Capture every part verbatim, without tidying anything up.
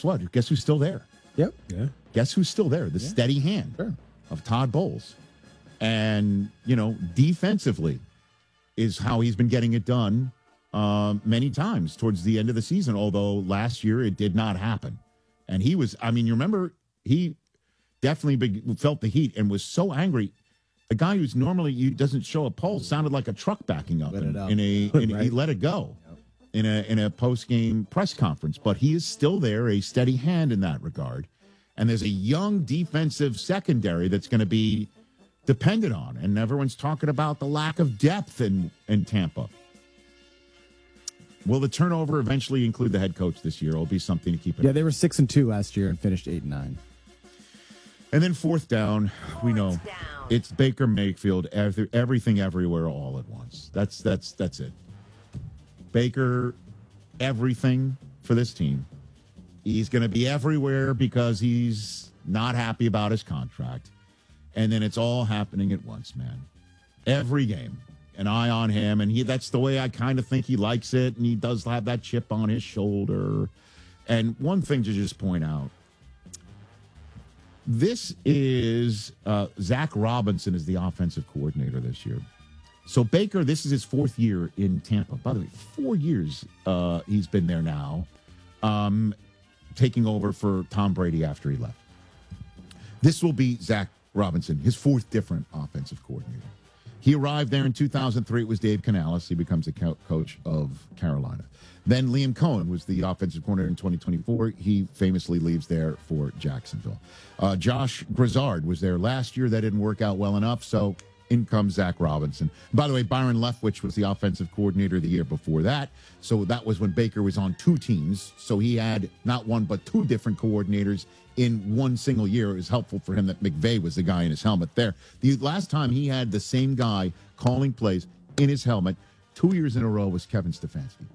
guess what? Guess who's still there? Yep. Yeah. Guess who's still there? The Yeah. steady hand Sure. of Todd Bowles. And, you know, defensively is how he's been getting it done uh, many times towards the end of the season, although last year it did not happen. And he was, I mean, you remember, he definitely big, felt the heat and was so angry. The guy who's normally you doesn't show a pulse sounded like a truck backing up, Let in, it out. in a in, Right. he let it go in a in a post game press conference. But he is still there, a steady hand in that regard. And there's a young defensive secondary that's going to be dependent on, and everyone's talking about the lack of depth in in Tampa. Will the turnover eventually include the head coach this year? It'll be something to keep in. Yeah, they were six and two last year and finished eight and nine. And then fourth down, we know it's Baker Mayfield, every, everything everywhere all at once. That's that's that's it. Baker, everything for this team. He's going to be everywhere because he's not happy about his contract. And then it's all happening at once, man. Every game, an eye on him. And he that's the way I kind of think he likes it. And he does have that chip on his shoulder. And one thing to just point out, this is uh, Zach Robinson is the offensive coordinator this year. So Baker, this is his fourth year in Tampa. By the way, four years uh, he's been there now, um, taking over for Tom Brady after he left. This will be Zach Robinson, his fourth different offensive coordinator. He arrived there in two thousand three. It was Dave Canales. He becomes the co- coach of Carolina. Then Liam Cohen was the offensive coordinator in twenty twenty-four. He famously leaves there for Jacksonville. Uh, Josh Grizzard was there last year. That didn't work out well enough, so in comes Zach Robinson. By the way, Byron Leftwich was the offensive coordinator the year before that. So that was when Baker was on two teams. So he had not one but two different coordinators in one single year. It was helpful for him that McVay was the guy in his helmet there. The last time he had the same guy calling plays in his helmet two years in a row was Kevin Stefanski.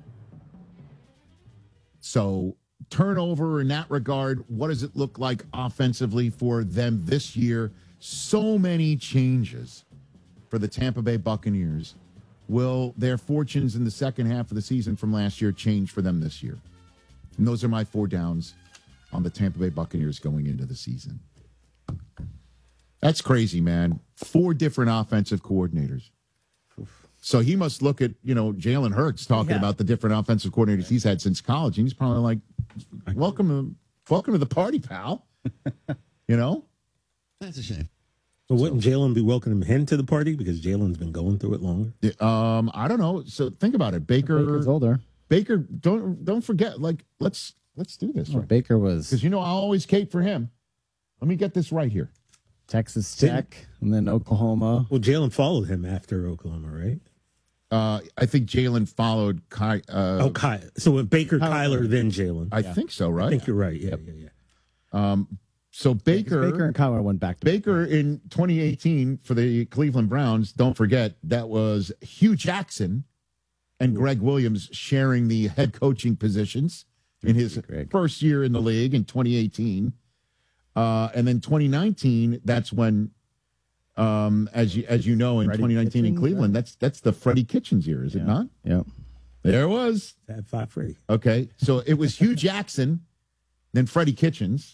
So turnover in that regard, what does it look like offensively for them this year? So many changes for the Tampa Bay Buccaneers. Will their fortunes in the second half of the season from last year change for them this year? And those are my four downs on the Tampa Bay Buccaneers going into the season. That's crazy, man. Four different offensive coordinators. So he must look at, you know, Jalen Hurts talking Yeah. about the different offensive coordinators he's had since college. And he's probably like, welcome to, welcome to the party, pal. You know? That's a shame. But wouldn't Jalen be welcoming him to the party because Jalen's been going through it longer? Um, I don't know. So think about it. Baker, Baker's older. Baker, don't don't forget, like, let's let's do this. Oh, Right? Baker was Because, you know, I always cape for him. Let me get this right here. Texas Tech and then Oklahoma. Well, Jalen followed him after Oklahoma, right? Uh, I think Jalen followed Ky. Uh, Oh, Ky- so with Baker, Kyler. Kyler, then Jalen. I think so, right? I think you're right. Yeah, yeah, yeah. So Baker, Baker and Kyler went back to Baker in twenty eighteen for the Cleveland Browns. Don't forget that was Hugh Jackson and Greg Williams sharing the head coaching positions in his Greg. first year in the league in twenty eighteen. Uh, and then twenty nineteen, that's when, um, as you as you know, in Freddie twenty nineteen in Kitchens, Cleveland, that's that's the Freddie Kitchens year, is it not? Yep. There it was. Fab Five Freddy. Okay, so it was Hugh Jackson, then Freddie Kitchens,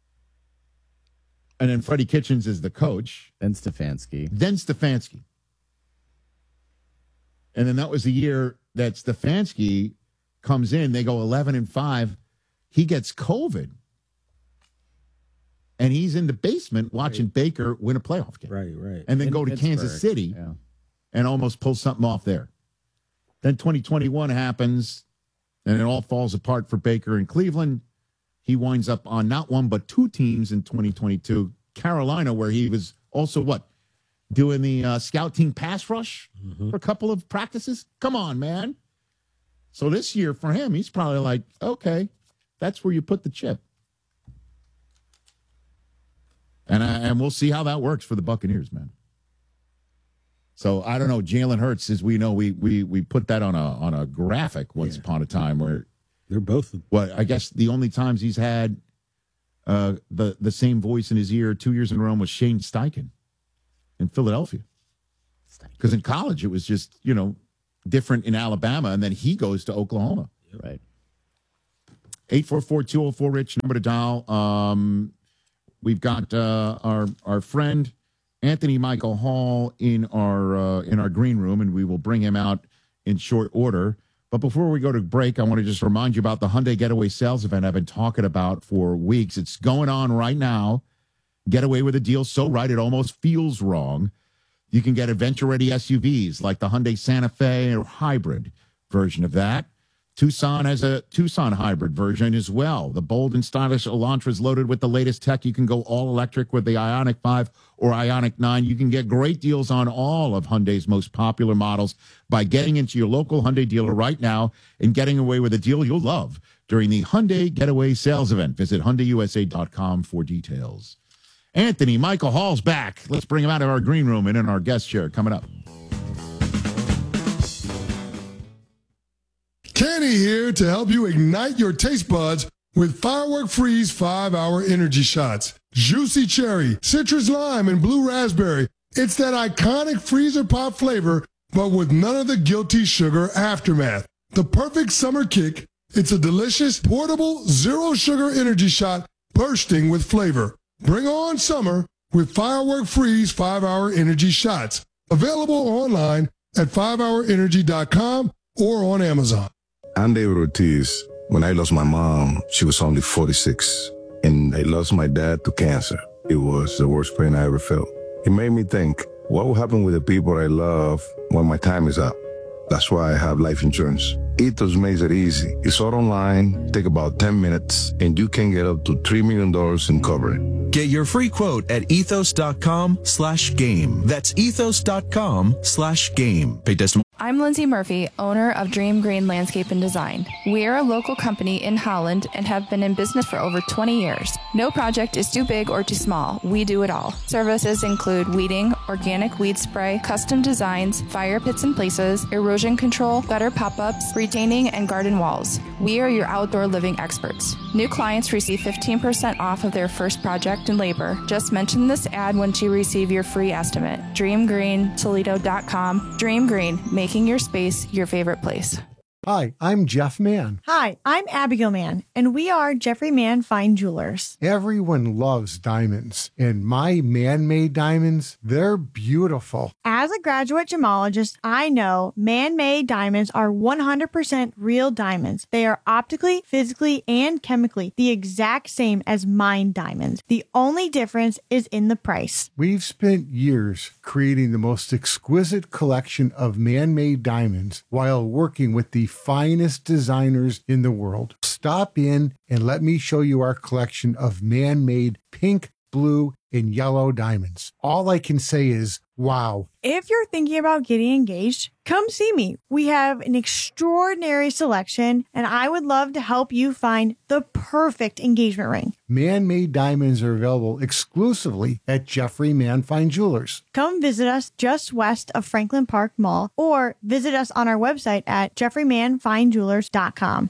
and then Freddie Kitchens is the coach, Then Stefanski. then Stefanski. And then that was the year that Stefanski comes in. They go eleven and five. He gets COVID. And he's in the basement watching Baker win a playoff game. Right, right. And then In go to Pittsburgh. Kansas City Yeah. and almost pull something off there. Then twenty twenty-one happens, and it all falls apart for Baker in Cleveland. He winds up on not one but two teams in twenty twenty-two. Carolina, where he was also what? Doing the uh, scout team pass rush for a couple of practices? Come on, man. So this year for him, he's probably like, okay, that's where you put the chip. And, I, and we'll see how that works for the Buccaneers, man. So I don't know. Jalen Hurts, as we know, we we we put that on a on a graphic once Yeah. upon a time where They're both. what I guess the only times he's had uh, the the same voice in his ear two years in a row was Shane Steichen in Philadelphia. Because in college it was just, you know, different in Alabama, and then he goes to Oklahoma. Right. eight four four, two oh four, RICH, number to dial. Um, we've got uh, our our friend Anthony Michael Hall in our uh, in our green room, and we will bring him out in short order. But before we go to break, I want to just remind you about the Hyundai Getaway Sales Event I've been talking about for weeks. It's going on right now. Get away with a deal so right it almost feels wrong. You can get adventure-ready S U Vs like the Hyundai Santa Fe or hybrid version of that. Tucson has a Tucson hybrid version as well. The bold and stylish Elantra is loaded with the latest tech. You can go all-electric with the Ioniq five or Ioniq nine. You can get great deals on all of Hyundai's most popular models by getting into your local Hyundai dealer right now and getting away with a deal you'll love during the Hyundai Getaway Sales Event. Visit Hyundai U S A dot com for details. Anthony Michael Hall's back. Let's bring him out of our green room and in our guest chair coming up. Kenny here to help you ignite your taste buds with Firework Freeze five hour Energy Shots. Juicy cherry, citrus lime, and blue raspberry. It's that iconic freezer pop flavor, but with none of the guilty sugar aftermath. The perfect summer kick. It's a delicious, portable, zero sugar energy shot bursting with flavor. Bring on summer with Firework Freeze five hour Energy Shots. Available online at five hour energy dot com or on Amazon. I'm David Ortiz. When I lost my mom, she was only forty-six, and I lost my dad to cancer. It was the worst pain I ever felt. It made me think, what will happen with the people I love when my time is up? That's why I have life insurance. Ethos makes it easy. It's all online, take about ten minutes, and you can get up to three million dollars in coverage. Get your free quote at ethos.com slash game. That's ethos.com slash game. Pay testimony. I'm Lindsay Murphy, owner of Dream Green Landscape and Design. We are a local company in Holland and have been in business for over twenty years. No project is too big or too small. We do it all. Services include weeding, organic weed spray, custom designs, fire pits and places, erosion control, gutter pop-ups, retaining, and garden walls. We are your outdoor living experts. New clients receive fifteen percent off of their first project and labor. Just mention this ad once you receive your free estimate. dream green toledo dot com. Dream Green, making your space your favorite place. Hi, I'm Jeff Mann. Hi, I'm Abigail Mann, and we are Jeffrey Mann Fine Jewelers. Everyone loves diamonds, and my man-made diamonds, they're beautiful. As a graduate gemologist, I know man-made diamonds are one hundred percent real diamonds. They are optically, physically, and chemically the exact same as mined diamonds. The only difference is in the price. We've spent years creating the most exquisite collection of man-made diamonds while working with the finest designers in the world. Stop in and let me show you our collection of man-made pink, blue, and yellow diamonds. All I can say is, wow. If you're thinking about getting engaged, come see me. We have an extraordinary selection, and I would love to help you find the perfect engagement ring. Man-made diamonds are available exclusively at Jeffrey Mann Fine Jewelers. Come visit us just west of Franklin Park Mall, or visit us on our website at jeffrey mann fine jewelers dot com.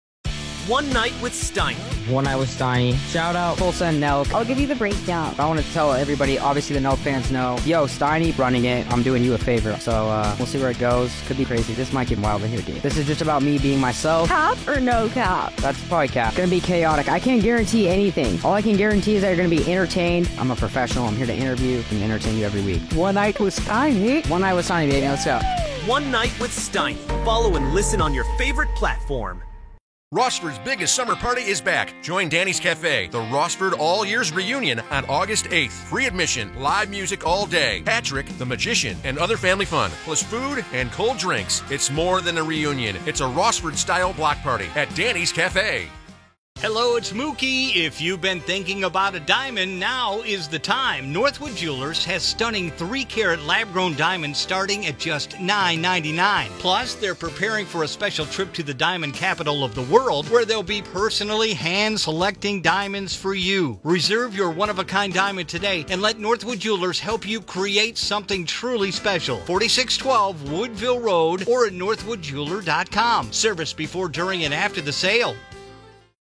One Night with Steiny. One Night with Steiny. Shout out Tulsa and Nelk. I'll give you the breakdown. I want to tell everybody, obviously the Nelk fans know, yo, Steiny running it. I'm doing you a favor. So uh, we'll see where it goes. Could be crazy. This might get wild in here, dude. This is just about me being myself. Cap or no cap? That's probably cap. Gonna be chaotic. I can't guarantee anything. All I can guarantee is that you're gonna be entertained. I'm a professional. I'm here to interview and entertain you every week. One Night with Steiny. One Night with Steiny, baby. Let's go. One Night with Steiny. Follow and listen on your favorite platform. Rossford's biggest summer party is back. Join Danny's Cafe, the Rossford All Years Reunion on August eighth. Free admission, live music all day, Patrick, the Magician, and other family fun, plus food and cold drinks. It's more than a reunion. It's a Rossford-style block party at Danny's Cafe. Hello, it's Mookie. If you've been thinking about a diamond, now is the time. Northwood Jewelers has stunning three carat lab-grown diamonds starting at just nine ninety-nine. Plus, they're preparing for a special trip to the diamond capital of the world, where they'll be personally hand-selecting diamonds for you. Reserve your one-of-a-kind diamond today and let Northwood Jewelers help you create something truly special. forty-six twelve Woodville Road or at northwood jeweler dot com. Service before, during, and after the sale.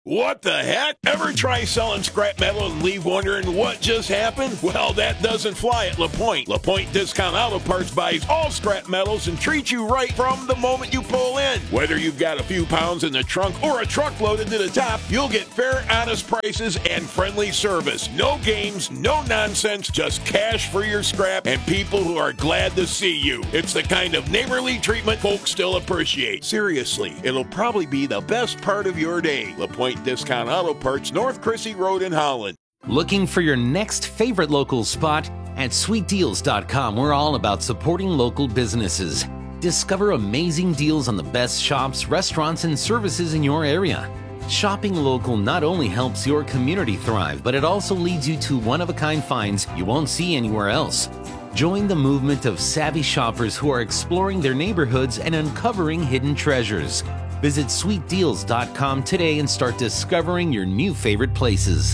What the heck? Ever try selling scrap metal and leave wondering what just happened? Well, that doesn't fly at LaPointe. LaPointe Discount Auto Parts buys all scrap metals and treats you right from the moment you pull in. Whether you've got a few pounds in the trunk or a truck loaded to the top, you'll get fair, honest prices and friendly service. No games, no nonsense, just cash for your scrap and people who are glad to see you. It's the kind of neighborly treatment folks still appreciate. Seriously, it'll probably be the best part of your day. LaPointe Discount Auto Parts, North Chrissy Road in Holland. Looking for your next favorite local spot? At sweet deals dot com, we're all about supporting local businesses. Discover amazing deals on the best shops, restaurants, and services in your area. Shopping local not only helps your community thrive, but it also leads you to one-of-a-kind finds you won't see anywhere else. Join the movement of savvy shoppers who are exploring their neighborhoods and uncovering hidden treasures. Visit sweet deals dot com today and start discovering your new favorite places.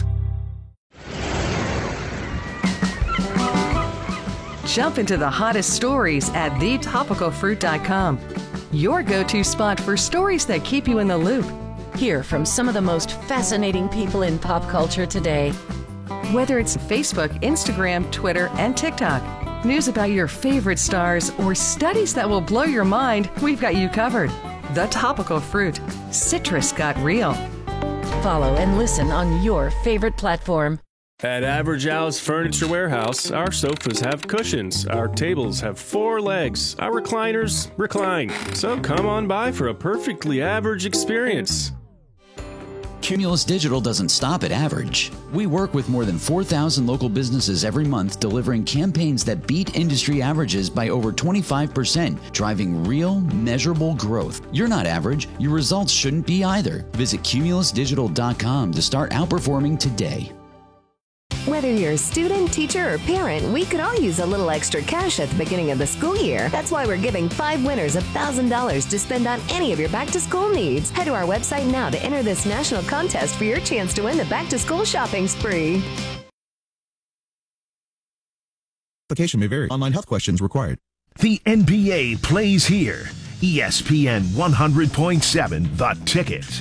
Jump into the hottest stories at the topical fruit dot com. Your go-to spot for stories that keep you in the loop. Hear from some of the most fascinating people in pop culture today. Whether it's Facebook, Instagram, Twitter, and TikTok, news about your favorite stars, or studies that will blow your mind, we've got you covered. The Topical Fruit. Citrus got real. Follow and listen on your favorite platform. At Average Al's Furniture Warehouse, our sofas have cushions, our tables have four legs, our recliners recline. So come on by for a perfectly average experience. Cumulus Digital doesn't stop at average. We work with more than four thousand local businesses every month, delivering campaigns that beat industry averages by over twenty-five percent, driving real, measurable growth. You're not average. Your results shouldn't be either. Visit cumulus digital dot com to start outperforming today. Whether you're a student, teacher, or parent, we could all use a little extra cash at the beginning of the school year. That's why we're giving five winners one thousand dollars to spend on any of your back-to-school needs. Head to our website now to enter this national contest for your chance to win the back-to-school shopping spree. Application may vary. Online health questions required. The N B A plays here. E S P N one hundred point seven, The Ticket.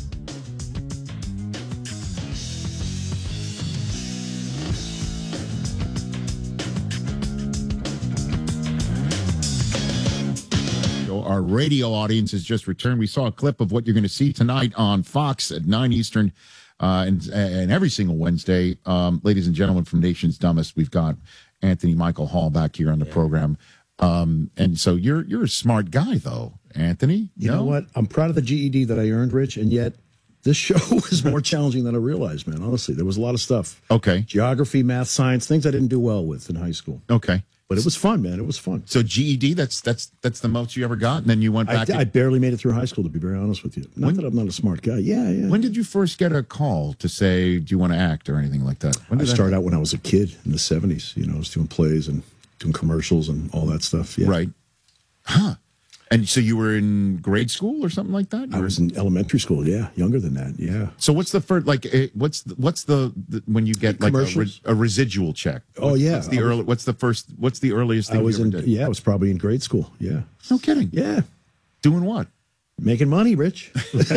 Our radio audience has just returned. We saw a clip of what you're going to see tonight on Fox at nine Eastern uh, and, and every single Wednesday. Um, ladies and gentlemen, from Nation's Dumbest, we've got Anthony Michael Hall back here on the yeah. program. Um, and so you're you're a smart guy, though, Anthony. You no? know what? I'm proud of the G E D that I earned, Rich, and yet this show was more challenging than I realized, man. Honestly, there was a lot of stuff. Okay. Geography, math, science, things I didn't do well with in high school. Okay. But it was fun, man. It was fun. So G E D, that's that's that's the most you ever got, and then you went back. I, I barely made it through high school, to be very honest with you. Not when, that I'm not a smart guy. Yeah, yeah. When did you first get a call to say, "Do you want to act" or anything like that? When I did started that out when I was a kid in the seventies. You know, I was doing plays and doing commercials and all that stuff. Yeah. Right. Huh. And so you were in grade school or something like that? You I was in elementary school. Yeah, younger than that. Yeah. So what's the first like? eh, What's the, what's the, the when you get like a, Commercials? re, a residual check? Oh, yeah. What's the I was- early? What's the first? What's the earliest thing I was you in. ever did? Yeah, I was probably in grade school. Yeah. No kidding. Yeah. Doing what? Making money, Rich.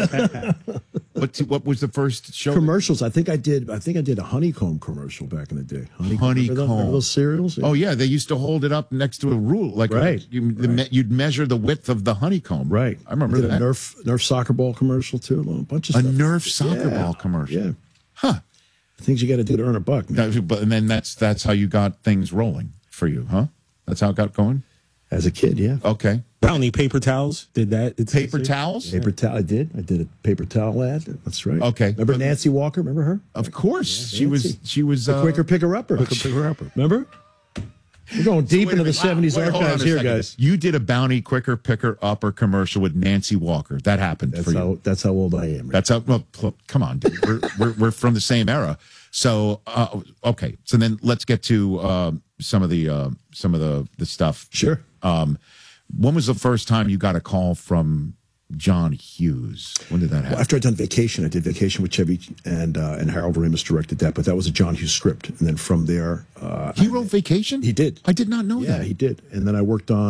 What what was the first show? Commercials. I think I did. I think I did a honeycomb commercial back in the day. Honeycomb. Remember that? Honeycomb. Remember those cereals? Oh yeah, they used to hold it up next to a rule, like Right, You, the me- you'd measure the width of the honeycomb. Right. I remember did that. a Nerf Nerf soccer ball commercial too. A bunch of A stuff. Nerf soccer Yeah. ball commercial. Yeah. Huh. Things you got to do to earn a buck, man. That- but and then that's that's how you got things rolling for you, huh? That's how it got going. As a kid, yeah. Okay. Brownie paper towels. Did that? Did Paper towels. Paper towel. I did. I did a paper towel ad. That's right. Okay. Remember Nancy Walker? Remember her? Of course, Yeah, she was. Nancy. She was. The Uh, quicker picker upper. Quicker picker upper. Remember? We're going deep Wait a into the minute. seventies Wait, hold on archives a here, second. guys. You did a Bounty Quicker Picker Upper commercial with Nancy Walker. That happened That's for how. you. That's how old I am. Rich. That's how. Well, pl- come on, dude. we're, we're we're from the same era. So uh, okay. So then let's get to uh, some of the uh, some of the the stuff. Sure. Um, when was the first time you got a call from John Hughes? When did that happen? Well, after I'd done Vacation, I did Vacation with Chevy and uh, and Harold Ramis directed that, but that was a John Hughes script. And then from there, uh, He wrote Vacation? he did. I did not know Yeah, that. he did. And then I worked on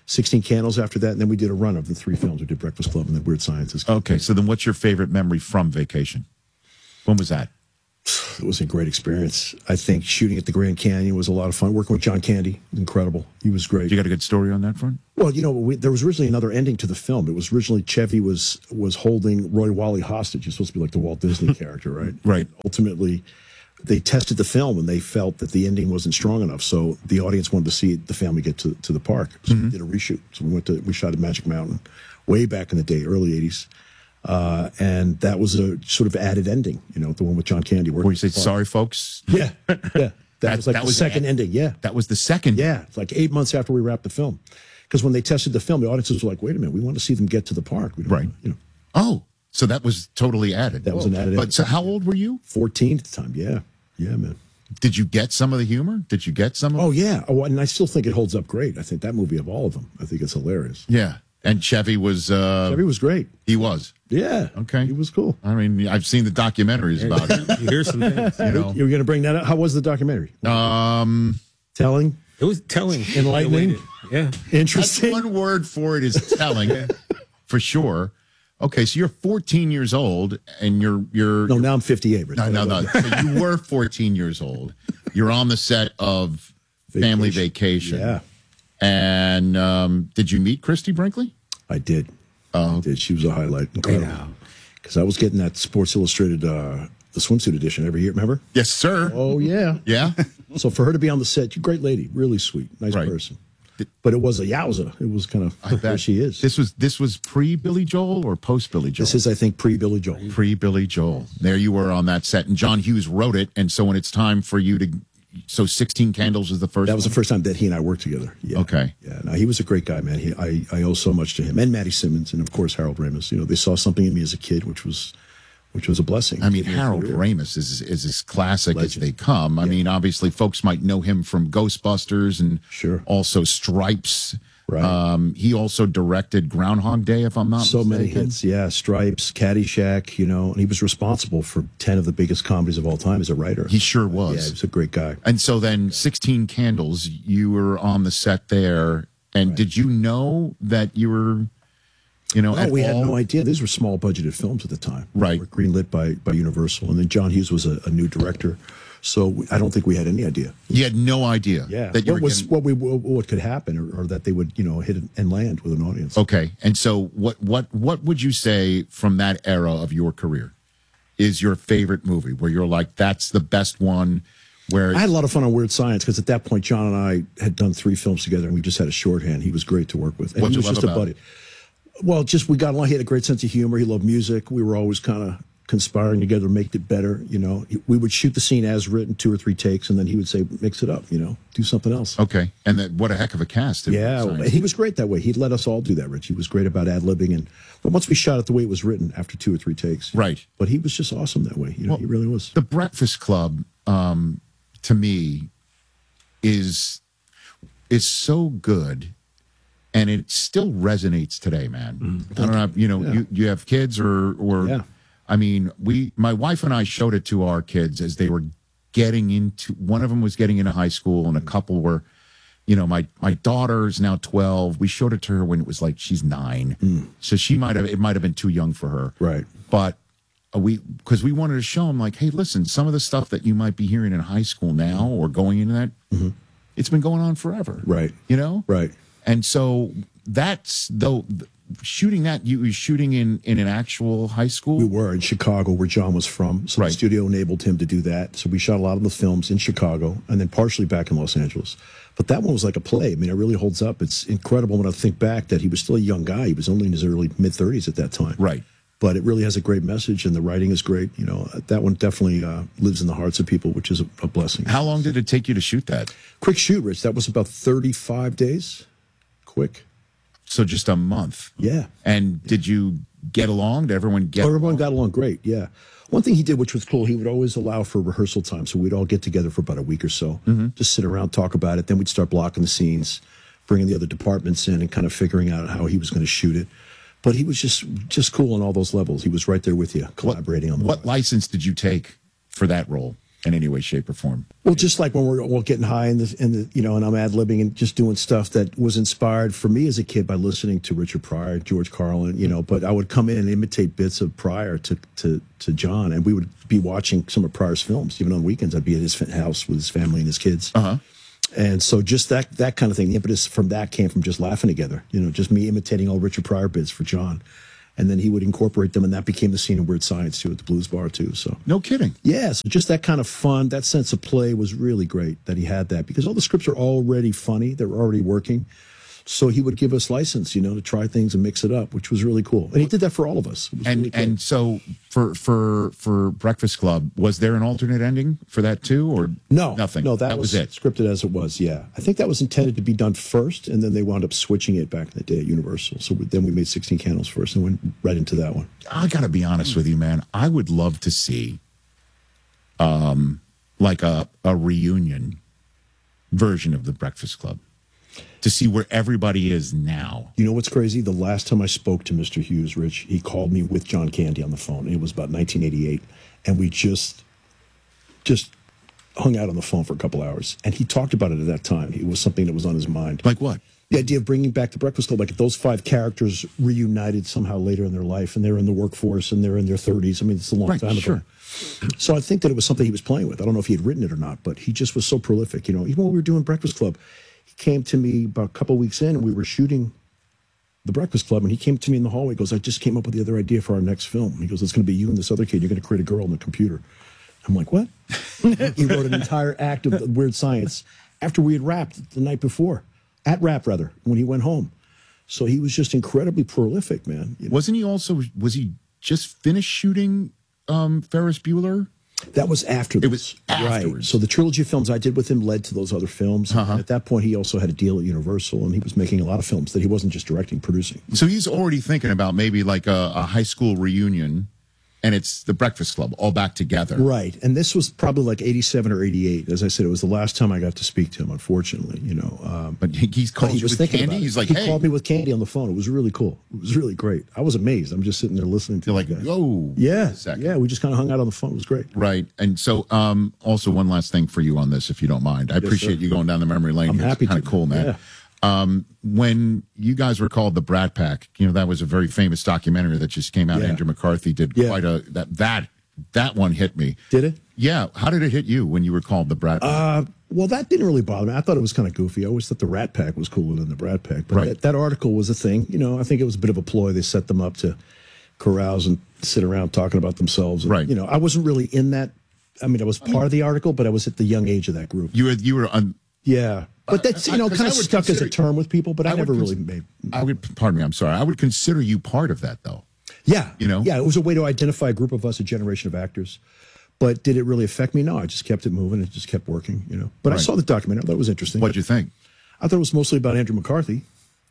sixteen Candles after that, and then we did a run of the three films. We did Breakfast Club and then Weird Scientist. Okay, so then what's your favorite memory from Vacation? When was that? It was a great experience. I think shooting at the Grand Canyon was a lot of fun. Working with John Candy, incredible. He was great. You got a good story on that front? Well, you know, we, there was originally another ending to the film. It was originally Chevy was was holding Roy Wally hostage. He's supposed to be like the Walt Disney character, right? Right. And ultimately, they tested the film and they felt that the ending wasn't strong enough. So the audience wanted to see the family get to, to the park. So Mm-hmm. we did a reshoot. So we went to we shot at Magic Mountain way back in the day, early eighties. Uh, and that was a sort of added ending, you know, the one with John Candy. Where you say, sorry, folks? Yeah, yeah. That, That- was like that the was second the- ending, yeah. That was the second? Yeah, it's like eight months after we wrapped the film. Because when they tested the film, the audiences were like, wait a minute, we want to see them get to the park. We don't Right. wanna, you know. Oh, so that was totally added. That was an added But so how old were you? fourteen at the time, yeah. Yeah, man. Did you get some of the humor? Did you get some of Oh, yeah. Oh, and I still think it holds up great. I think that movie of all of them, I think it's hilarious. Yeah. And Chevy was... Uh, Chevy was great. He was? Yeah. Okay. He was cool. I mean, I've seen the documentaries about it. You hear some things. You know. You were going to bring that up? How was the documentary? Um, Telling? It was telling. Enlightening? Yeah. Interesting? That's one word for it is telling, for sure. Okay, so you're fourteen years old, and you're you're No, now I'm fifty-eight. Rich. no no no. So you were fourteen years old. You're on the set of Family Vacation. Yeah. And um, did you meet Christy Brinkley? I did. Oh, I did. She was a highlight. Incredible. Because I was getting that Sports Illustrated, uh, the swimsuit edition every year, remember? Yes, sir. Oh, yeah. Yeah. So for her to be on the set, great lady, really sweet, nice Right. person. But it was a yowza. It was kind of I where bet she is. This was this was pre Billy Joel or post Billy Joel? This is, I think, pre Billy Joel. Pre Billy Joel. There you were on that set, and John Hughes wrote it. And so when it's time for you to, so sixteen Candles is the first. That was one? the first time that he and I worked together. Yeah. Okay. Yeah. No, he was a great guy, man. He, I, I owe so much to him and Maddie Simmons, and of course Harold Ramis. You know, they saw something in me as a kid, which was, which was a blessing. I mean, Gave me a Harold career. Ramis is is as classic Legend. as they come. I mean, obviously, folks might know him from Ghostbusters and Sure. also Stripes. Right. Um, he also directed Groundhog Day, if I'm not So many mistaken. hits, yeah. Stripes, Caddyshack, you know, and he was responsible for ten of the biggest comedies of all time as a writer. He sure was. Yeah, he was a great guy. And so then sixteen Candles, you were on the set there. And did you know that you were, you know, No, at we had all- no idea. These were small budgeted films at the time. Right. They were greenlit by, by Universal. And then John Hughes was a, a new director. So we, I don't think we had any idea. You had no idea. Yeah. That you what were was getting- what we what could happen, or, or that they would, you know, hit and land with an audience. Okay. And so what what what would you say from that era of your career is your favorite movie where you're like, that's the best one? Where I had a lot of fun on Weird Science because at that point, John and I had done three films together, and we just had a shorthand. He was great to work with, and What'd he you was love just a about buddy. it? Well, just we got along. He had a great sense of humor. He loved music. We were always kind of conspiring together to make it better. You know, we would shoot the scene as written, two or three takes, and then he would say, "Mix it up." You know, do something else. Okay. And that, what a heck of a cast. in Yeah, Weird Science. he was great that way. He'd let us all do that, Rich. He was great about ad libbing, and but once we shot it the way it was written, after two or three takes, Right. But he was just awesome that way. You know, Well, he really was. The Breakfast Club, um, to me, is is so good, and it still resonates today, man. I don't know, you know, Yeah. you, you have kids or or Yeah. I mean, we my wife and I showed it to our kids as they were getting into. One of them was getting into high school, and a couple were. You know, my my daughter's now twelve. We showed it to her when it was like she's nine, so she might have it might have been too young for her. Right. But uh, we because we wanted to show them like, hey, listen, some of the stuff that you might be hearing in high school now or going into that, it's been going on forever. Right. You know. Right. And so that's though shooting that you were shooting in in an actual high school. We were in Chicago, where John was from. So Right. the studio enabled him to do that. So we shot a lot of the films in Chicago and then partially back in Los Angeles. But that one was like a play. I mean, it really holds up. It's incredible when I think back that he was still a young guy. He was only in his early mid thirties at that time. Right. But it really has a great message, and the writing is great. You know, that one definitely uh, lives in the hearts of people, which is a, a blessing. How long did it take you to shoot that? Quick shoot, Rich. That was about thirty-five days. Quick. So just a month. Yeah. And did you get along? Did everyone get? Everyone got along great, yeah. One thing he did, which was cool, he would always allow for rehearsal time. So we'd all get together for about a week or so, just sit around, talk about it. Then we'd start blocking the scenes, bringing the other departments in and kind of figuring out how he was going to shoot it. But he was just just cool on all those levels. He was right there with you, collaborating on the What license did you take for that role? in any way, shape, or form. Well, just like when we're, we're getting high in the, in the, you know, and I'm ad-libbing and just doing stuff that was inspired for me as a kid by listening to Richard Pryor, George Carlin, you know, but I would come in and imitate bits of Pryor to, to, to John, and we would be watching some of Pryor's films. Even on weekends, I'd be at his house with his family and his kids. Uh-huh. And so just that, that kind of thing, the impetus from that came from just laughing together, you know, just me imitating all Richard Pryor bits for John. And then he would incorporate them, and that became the scene in Weird Science, too, at the Blues Bar, too. So no kidding. Yeah, so just that kind of fun, that sense of play was really great that he had that, because all the scripts are already funny. They're already working. So he would give us license, you know, to try things and mix it up, which was really cool. And he did that for all of us. It was And really cool. and so for for for Breakfast Club, was there an alternate ending for that too, or no, nothing? No, that, that was, was it. Scripted as it was. Yeah, I think that was intended to be done first, and then they wound up switching it back in the day at Universal. So we, then we made sixteen Candles first, and went right into that one. I got to be honest with you, man. I would love to see, um, like a a reunion version of the Breakfast Club, to see where everybody is now. You know what's crazy? The last time I spoke to Mister Hughes, Rich, he called me with John Candy on the phone. It was about nineteen eighty-eight, and we just just hung out on the phone for a couple hours. And he talked about it at that time. It was something that was on his mind. Like what? The idea of bringing back the Breakfast Club, like if those five characters reunited somehow later in their life, and they're in the workforce and they're in their thirties. I mean, it's a long Right, time sure. ago. So I think that it was something he was playing with. I don't know if he had written it or not, but he just was so prolific. You know, even when we were doing Breakfast Club, he came to me about a couple of weeks in, and we were shooting the Breakfast Club, and he came to me in the hallway. He goes, I just came up with the other idea for our next film. He goes, it's going to be you and this other kid. You're going to create a girl on the computer. I'm like, what? He wrote an entire act of Weird Science after we had wrapped the night before, at Wrap, rather, when he went home. So he was just incredibly prolific, man. You know? Wasn't he also, was he just finished shooting um, Ferris Bueller? That was after this. It was afterwards. Right. So the trilogy of films I did with him led to those other films. Uh-huh. And at that point, he also had a deal at Universal, and he was making a lot of films that he wasn't just directing, producing. So he's already thinking about maybe like a, a high school reunion, and it's the Breakfast Club all back together. Right. And this was probably like eighty-seven or eighty-eight. As I said, it was the last time I got to speak to him, unfortunately, you know. Um, but he, he's called he you was with thinking Candy? about it. He's like, he hey. called me with Candy on the phone. It was really cool. It was really great. I was amazed. I'm just sitting there listening to You're like, guys. oh, Yeah. Yeah. We just kind of hung out on the phone. It was great. Right. And so um, also one last thing for you on this, if you don't mind. I Yes, appreciate sir. you going down the memory lane. I'm here. happy It's kind to. of cool, man. Yeah. Um, when you guys were called the Brat Pack, you know, that was a very famous documentary that just came out. Yeah. Andrew McCarthy did Yeah. quite a, that, that, that one hit me. Did it? Yeah. How did it hit you when you were called the Brat Pack? Uh, well, that didn't really bother me. I thought it was kind of goofy. I always thought the Rat Pack was cooler than the Brat Pack. But Right. that, that article was a thing. You know, I think it was a bit of a ploy. They set them up to carouse and sit around talking about themselves. And, Right. You know, I wasn't really in that. I mean, I was part of the article, but I was at the young age of that group. you were, you were, un, Yeah. But that's, you know, I- 'cause kind I of would stuck as a consider- term with people, but I, I would never cons- really made. I would, pardon me, I'm sorry. I would consider you part of that though. Yeah. You know? Yeah, it was a way to identify a group of us, a generation of actors. But did it really affect me? No, I just kept it moving. It just kept working, you know. But I Right. saw the documentary. I thought it was interesting. What'd you think? I thought it was mostly about Andrew McCarthy.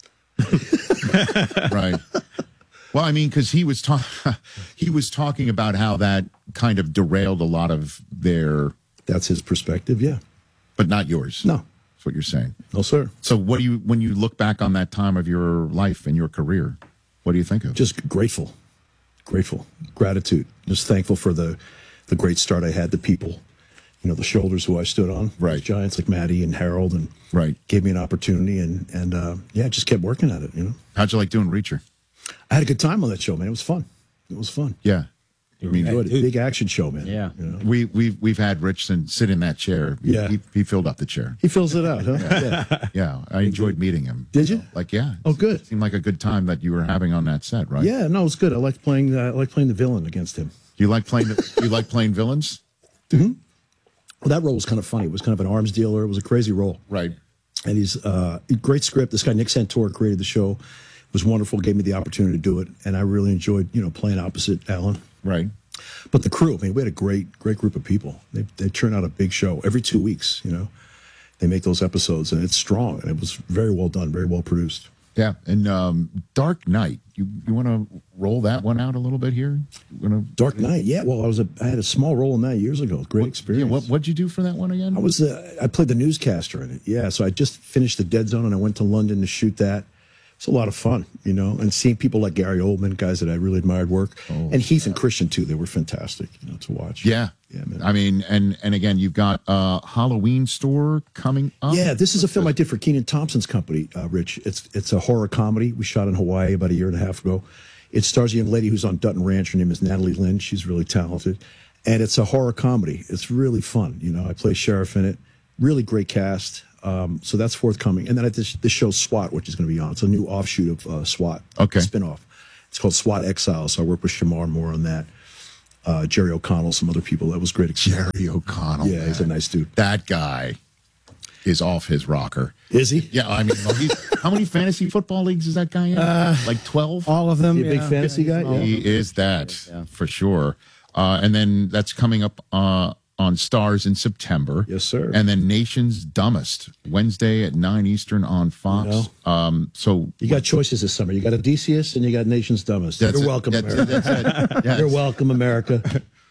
Right. Well, I mean, because he was ta- he was talking about how that kind of derailed a lot of their, That's his perspective, yeah. but not yours. No. That's what you're saying. No, sir. So, what do you when you look back on that time of your life and your career? What do you think of? Just grateful. Grateful. Gratitude. Just thankful for the the great start I had, the people, you know, the shoulders who I stood on. Right. Giants like Maddie and Harold, and right. gave me an opportunity, and, and uh, yeah, just kept working at it, you know. How'd you like doing Reacher? I had a good time on that show, man. It was fun. It was fun. Yeah. I mean, enjoyed it. Big action show, man. Yeah. You know? We we've we've had Richson sit in that chair. He, Yeah. he, he filled up the chair. He fills it out, huh? Yeah. Yeah, I enjoyed meeting him. Did you? Like, yeah. Oh, good. Seemed like a good time that you were having on that set, right? Yeah, no, it was good. I liked playing. Uh, I liked playing the villain against him. You like playing? The, you like playing villains? Mm-hmm. Well, that role was kind of funny. It was kind of an arms dealer. It was a crazy role. Right. And he's uh, great script. This guy Nick Santora created the show. It was wonderful. Gave me the opportunity to do it, and I really enjoyed, you know, playing opposite Alan. Right. But the crew, I mean, we had a great, great group of people. They they churn out a big show every two weeks. You know, they make those episodes, and it's strong, and it was very well done, very well produced. Yeah, and um, Dark Knight. You you want to roll that one out a little bit here? You wanna, Dark Knight, yeah. Well, I was a, I had a small role in that years ago. Great what, experience. Yeah, what what'd you do for that one again? I was uh, I played the newscaster in it. Yeah, so I just finished the Dead Zone, and I went to London to shoot that. it's a lot of fun, you know, and seeing people like Gary Oldman, guys that I really admired work, Oh, and Heath and Christian too. They were fantastic, you know, to watch. Yeah. Yeah, man. I mean, and and again, you've got uh Halloween Store coming up. Yeah, this is a film I did for Kenan Thompson's company, uh, Rich. It's it's a horror comedy. We shot in Hawaii about a year and a half ago. It stars a young lady who's on Dutton Ranch. Her name is Natalie Lynn. She's really talented. And it's a horror comedy. It's really fun. You know, I play sheriff in it. Really great cast. Um, so that's forthcoming. And then at this, this show SWAT, which is going to be on. It's a new offshoot of uh, SWAT. Okay. Spinoff. It's called SWAT Exiles. So I work with Shamar Moore on that. Uh, Jerry O'Connell, some other people. That was great experience. Jerry O'Connell. Yeah, man. He's a nice dude. That guy is off his rocker. Is he? Yeah, I mean, well, he's, how many fantasy football leagues is that guy in? Uh, like twelve? All of them. He a big yeah. fantasy Yeah, guy? He is that, for sure. Uh, and then that's coming up uh, on Stars in September. Yes, sir. And then Nation's Dumbest, Wednesday at nine Eastern on Fox. You know? Um, so You got choices this summer. You got Odysseus and you got Nation's Dumbest. That's You're it. welcome, That's- America. that's it. Yes. You're welcome, America.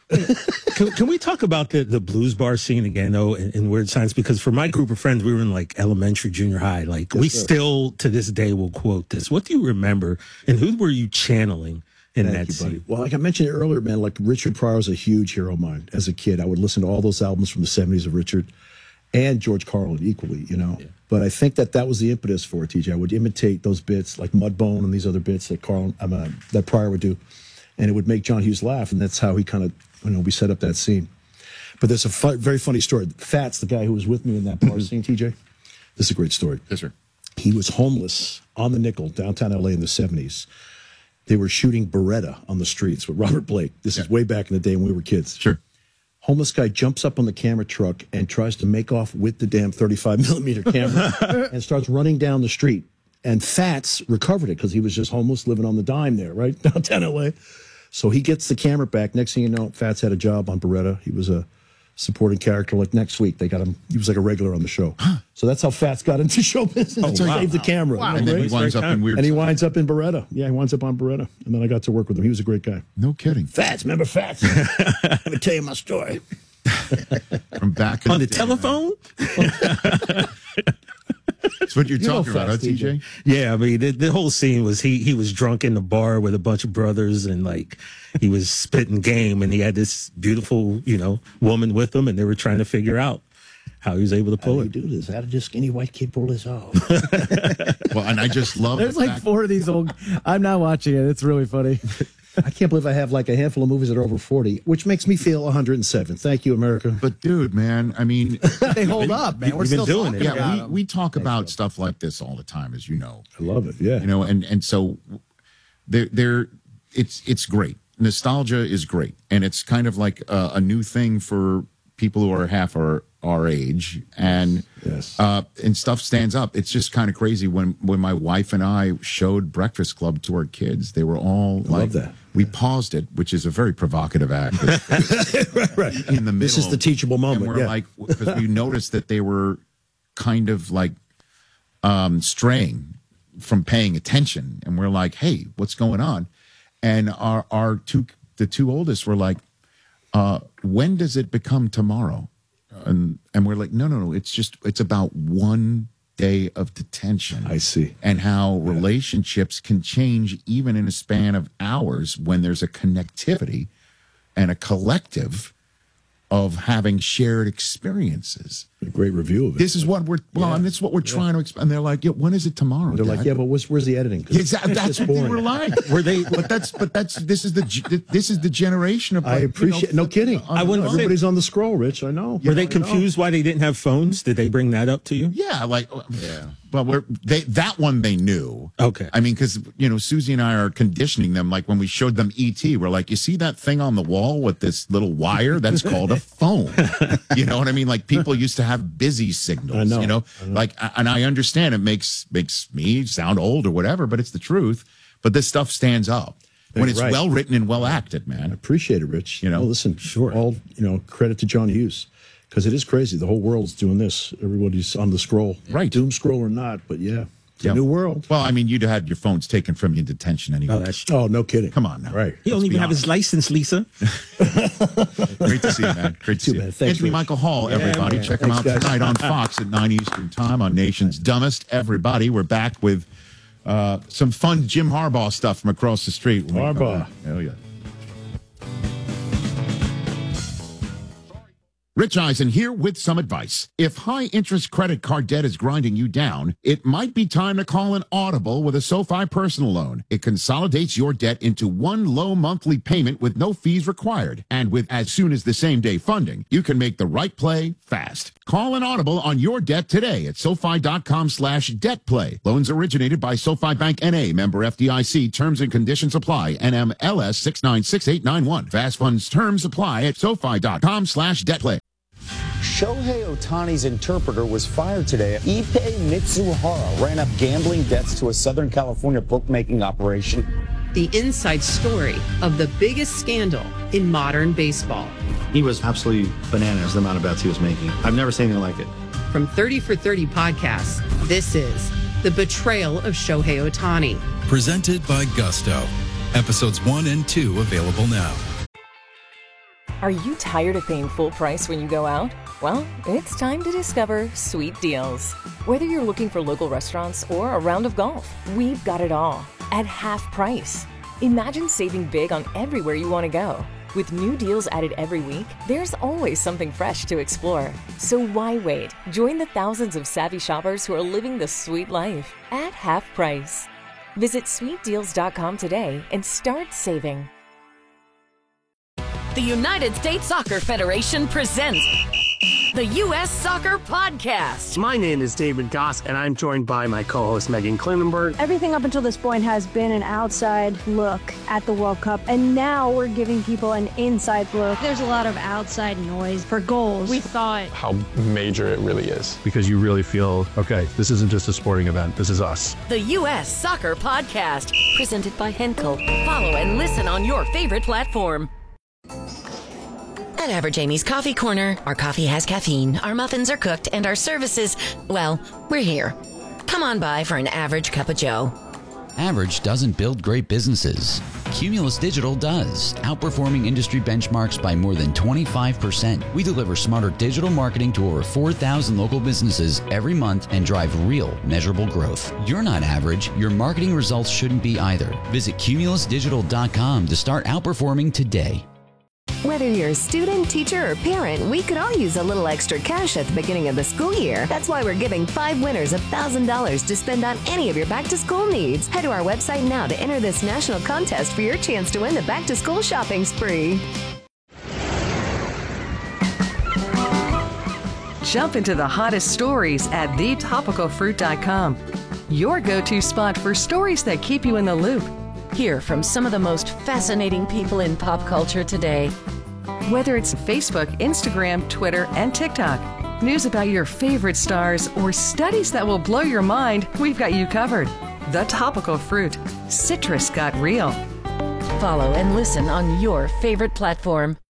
can, can we talk about the, the blues bar scene again, though, in, in Weird Science? Because for my group of friends, we were in like elementary, junior high. Like Yes, we sir. still to this day will quote this. What do you remember, and who were you channeling in Thank that you, buddy. scene? Well, like I mentioned earlier, man, like Richard Pryor was a huge hero of mine as a kid. I would listen to all those albums from the seventies of Richard and George Carlin equally, you know. But I think that that was the impetus for it, T J. I would imitate those bits like Mudbone and these other bits that Carlin, um, uh, that Pryor would do, and it would make John Hughes laugh, and that's how he kind of, you know, we set up that scene. But there's a fu- very funny story. Fats, the guy who was with me in that bar scene, T J, this is a great story. Yes, sir. He was homeless on the nickel, downtown L A in the seventies. They were shooting Beretta on the streets with Robert Blake. This is way back in the day when we were kids. Sure. Homeless guy jumps up on the camera truck and tries to make off with the damn thirty-five millimeter camera and starts running down the street. And Fats recovered it because he was just homeless, living on the dime there, right? Downtown L A. So he gets the camera back. Next thing you know, Fats had a job on Beretta. He was a supporting character. Like next week, they got him. He was like a regular on the show. So that's how Fats got into show business. Oh, He wow. saved the camera. Wow. You know, And then great? he winds up in Weird And he Science. winds up in Beretta. Yeah, he winds up on Beretta. And then I got to work with him. He was a great guy. No kidding. Fats, remember Fats? Let me tell you my story. From back in On the day, telephone? That's what you're You know talking about, huh, Fats, T J? T J? Yeah, I mean, the, the whole scene was he he was drunk in the bar with a bunch of brothers, and like he was spitting game, and he had this beautiful, you know, woman with him, and they were trying to figure out how he was able to pull How it. do you do this? How did this skinny white kid pull this off? Well, and I just love There's the like fact- four of these old. I'm not watching it. It's really funny. I can't believe I have like a handful of movies that are over forty, which makes me feel one hundred seven. Thank you, America. But dude, man, I mean, They hold up, man. We're You've been still doing talking it. about yeah, we, them. we talk about stuff like this all the time, as you know. I love it. Yeah. You know, and and so they're they're it's it's great. Nostalgia is great, and it's kind of like a, a new thing for people who are half our our age, and Yes. uh, and stuff stands up. It's just kind of crazy when when my wife and I showed Breakfast Club to our kids. They were all I like, love that. We paused it, which is a very provocative act. right, right. In the middle, This is the teachable moment. and we're yeah. like, because we noticed that they were kind of like um, straying from paying attention, and we're like, "Hey, what's going on?" And our our two the two oldest were like, uh, "When does it become tomorrow?" And and we're like, "No, no, no. It's just it's about one day of detention." I see. And how relationships can change even in a span of hours when there's a connectivity and a collective of having shared experiences. A great review of it. This is what we're well, and this is what we're trying to explain. And they're like, yeah, when is it tomorrow? They're Dad? like, yeah, but where's, where's the editing? 'Cause Exactly. it's That's just what they boring. were like. Were they? But that's but that's this is the ge- this is the generation of. I like, you appreciate. know, no kidding. I wouldn't say- Everybody's on the scroll, Rich. I know. Were they I know. confused why they didn't have phones? Did they bring that up to you? Yeah, like yeah. Well, we're they that one they knew. Okay. I mean, because you know, Susie and I are conditioning them. Like when we showed them E T, we're like, you see that thing on the wall with this little wire? That's called a phone. You know what I mean? Like people used to have busy signals. I know. You know, I know. like, and I understand it makes makes me sound old or whatever, but it's the truth. But this stuff stands up when it's Right. well written and well acted, man. Appreciate it, Rich. You know? Well, listen, Sure. All you know, credit to John Hughes because it is crazy. The whole world's doing this. Everybody's on the scroll, Right. Doom scroll or not, but yeah, it's Yeah. a new world. Well, I mean, you'd had your phones taken from you in detention anyway. Oh, that's Oh, no kidding. Come on now. Right. he don't Let's even be have his honest. license, Lisa. Great to see you, man. Great to Too see you. bad. Thanks, Anthony Rich. Michael Hall, everybody. man. Check him Thanks, out guys. tonight on Fox at nine Eastern Time on Nation's Dumbest. Everybody, we're back with Uh, some fun Jim Harbaugh stuff from across the street. when we come Harbaugh. back. Hell yeah. Rich Eisen here with some advice. If high-interest credit card debt is grinding you down, it might be time to call an Audible with a SoFi personal loan. It consolidates your debt into one low monthly payment with no fees required. And with as soon as the same-day funding, you can make the right play fast. Call an Audible on your debt today at SoFi.com slash debt play. Loans originated by SoFi Bank N A, member F D I C. Terms and conditions apply. N M L S six nine six eight nine one. Fast funds terms apply at SoFi.com slash debt play. Shohei Ohtani's interpreter was fired today. Ippei Mitsuhara ran up gambling debts to a Southern California bookmaking operation. The inside story of the biggest scandal in modern baseball. He was absolutely bananas, the amount of bets he was making. I've never seen anything like it. From thirty for thirty podcasts, this is The Betrayal of Shohei Ohtani. Presented by Gusto. Episodes one and two available now. Are you tired of paying full price when you go out? Well, it's time to discover Sweet Deals. Whether you're looking for local restaurants or a round of golf, we've got it all at half price. Imagine saving big on everywhere you want to go. With new deals added every week, there's always something fresh to explore. So why wait? Join the thousands of savvy shoppers who are living the sweet life at half price. Visit sweet deals dot com today and start saving. The United States Soccer Federation presents the U S Soccer Podcast. My name is David Goss, and I'm joined by my co-host Megan Klinenberg. Everything up until this point has been an outside look at the World Cup, and now we're giving people an inside look. There's a lot of outside noise for goals. We thought how major it really is. Because you really feel, okay, this isn't just a sporting event, this is us. The U S Soccer Podcast, presented by Henkel. Follow and listen on your favorite platform. At Average Amy's Coffee Corner, our coffee has caffeine, our muffins are cooked, and our services, well, we're here. Come on by for an average cup of joe. Average doesn't build great businesses. Cumulus Digital does, outperforming industry benchmarks by more than twenty-five percent. We deliver smarter digital marketing to over four thousand local businesses every month and drive real, measurable growth. You're not average. Your marketing results shouldn't be either. Visit cumulus digital dot com to start outperforming today. Whether you're a student, teacher, or parent, we could all use a little extra cash at the beginning of the school year. That's why we're giving five winners one thousand dollars to spend on any of your back-to-school needs. Head to our website now to enter this national contest for your chance to win the back-to-school shopping spree. Jump into the hottest stories at the topical fruit dot com. Your go-to spot for stories that keep you in the loop. Hear from some of the most fascinating people in pop culture today. Whether it's Facebook, Instagram, Twitter, and TikTok, news about your favorite stars, or studies that will blow your mind, we've got you covered. The Topical Fruit. Citrus got real. Follow and listen on your favorite platform.